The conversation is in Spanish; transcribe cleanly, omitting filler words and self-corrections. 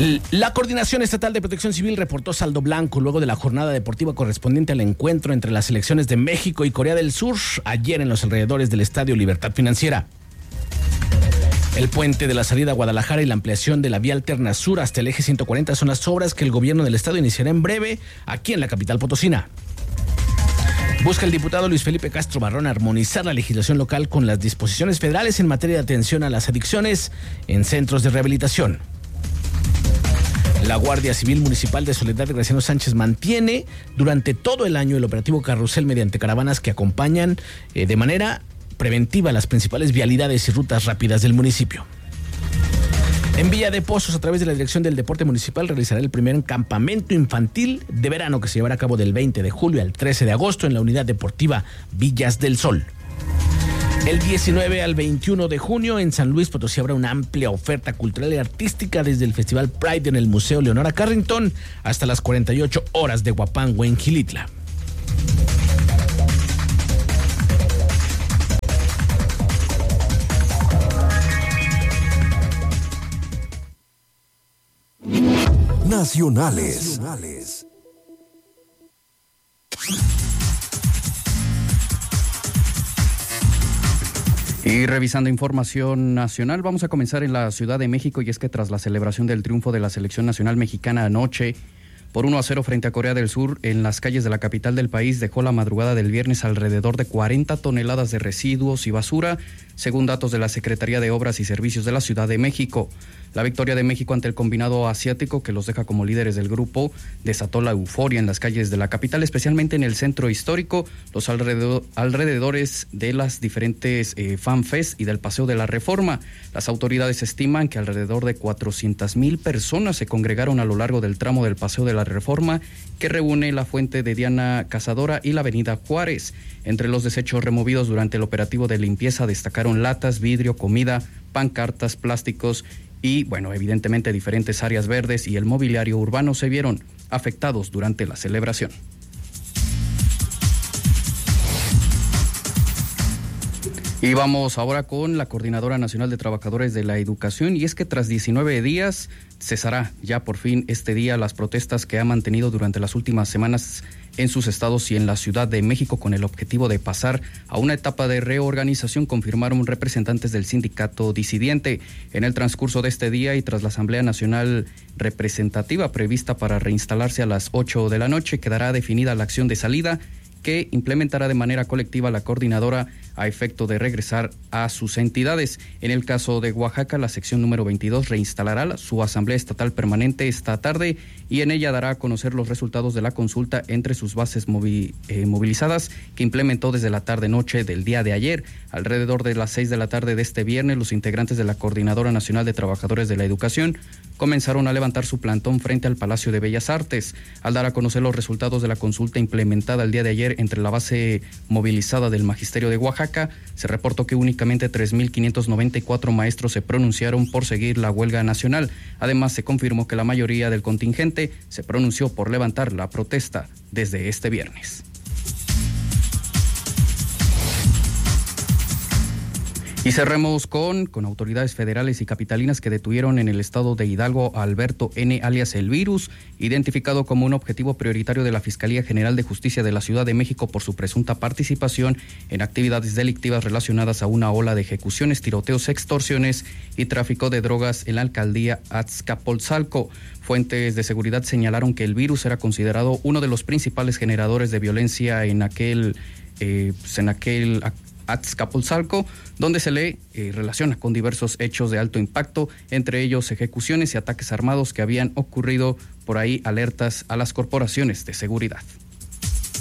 La Coordinación Estatal de Protección Civil reportó saldo blanco luego de la jornada deportiva correspondiente al encuentro entre las selecciones de México y Corea del Sur ayer en los alrededores del Estadio Libertad Financiera. El puente de la salida a Guadalajara y la ampliación de la vía alterna sur hasta el eje 140 son las obras que el gobierno del estado iniciará en breve aquí en la capital potosina. Busca el diputado Luis Felipe Castro Barrón armonizar la legislación local con las disposiciones federales en materia de atención a las adicciones en centros de rehabilitación. La Guardia Civil Municipal de Soledad de Graciano Sánchez mantiene durante todo el año el operativo Carrusel mediante caravanas que acompañan de manera preventiva las principales vialidades y rutas rápidas del municipio. En Villa de Pozos, a través de la Dirección del Deporte Municipal, realizará el primer campamento infantil de verano que se llevará a cabo del 20 de julio al 13 de agosto en la Unidad Deportiva Villas del Sol. El 19 al 21 de junio en San Luis Potosí habrá una amplia oferta cultural y artística desde el Festival Pride en el Museo Leonora Carrington hasta las 48 horas de Huapango en Xilitla. Nacionales. Y revisando información nacional, vamos a comenzar en la Ciudad de México, y es que tras la celebración del triunfo de la selección nacional mexicana anoche por 1-0 frente a Corea del Sur en las calles de la capital del país, dejó la madrugada del viernes alrededor de 40 toneladas de residuos y basura, según datos de la Secretaría de Obras y Servicios de la Ciudad de México. La victoria de México ante el combinado asiático, que los deja como líderes del grupo, desató la euforia en las calles de la capital, especialmente en el centro histórico, los alrededores de las diferentes fanfest y del Paseo de la Reforma. Las autoridades estiman que alrededor de 400,000 personas se congregaron a lo largo del tramo del Paseo de la Reforma, que reúne la Fuente de Diana Cazadora y la Avenida Juárez. Entre los desechos removidos durante el operativo de limpieza destacaron latas, vidrio, comida, pancartas, plásticos y, bueno, evidentemente diferentes áreas verdes y el mobiliario urbano se vieron afectados durante la celebración. Y vamos ahora con la Coordinadora Nacional de Trabajadores de la Educación, y es que tras 19 días cesará ya por fin este día las protestas que ha mantenido durante las últimas semanas en sus estados y en la Ciudad de México con el objetivo de pasar a una etapa de reorganización, confirmaron representantes del sindicato disidente. En el transcurso de este día y tras la Asamblea Nacional representativa prevista para reinstalarse a las 8 de la noche, quedará definida la acción de salida que implementará de manera colectiva la coordinadora a efecto de regresar a sus entidades. En el caso de Oaxaca, la sección número 22 reinstalará su asamblea estatal permanente esta tarde y en ella dará a conocer los resultados de la consulta entre sus bases movilizadas que implementó desde la tarde-noche del día de ayer. Alrededor de las 6 de la tarde de este viernes, los integrantes de la Coordinadora Nacional de Trabajadores de la Educación comenzaron a levantar su plantón frente al Palacio de Bellas Artes. Al dar a conocer los resultados de la consulta implementada el día de ayer entre la base movilizada del Magisterio de Oaxaca, se reportó que únicamente 3,594 maestros se pronunciaron por seguir la huelga nacional. Además, se confirmó que la mayoría del contingente se pronunció por levantar la protesta desde este viernes. Y cerremos con autoridades federales y capitalinas que detuvieron en el estado de Hidalgo a Alberto N., alias El Virus, identificado como un objetivo prioritario de la Fiscalía General de Justicia de la Ciudad de México por su presunta participación en actividades delictivas relacionadas a una ola de ejecuciones, tiroteos, extorsiones y tráfico de drogas en la alcaldía Azcapotzalco. Fuentes de seguridad señalaron que El Virus era considerado uno de los principales generadores de violencia en aquel Azcapotzalco, donde se le relaciona con diversos hechos de alto impacto, entre ellos ejecuciones y ataques armados que habían ocurrido por ahí, alertas a las corporaciones de seguridad.